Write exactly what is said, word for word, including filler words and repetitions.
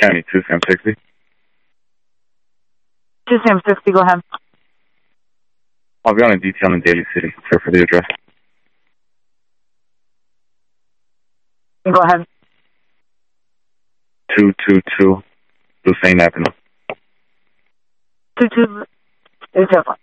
County, two Sam sixty. two Sam sixty, go ahead. I'll be on a detail in Daly City, sir, for the address. Go ahead. two two two Hussein Avenue. two two two.